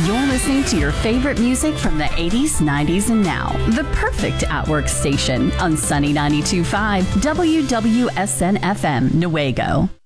You're listening to your favorite music from the 80s, 90s, and now. The perfect at-work station on Sunny 92.5 WWSN-FM, Newaygo.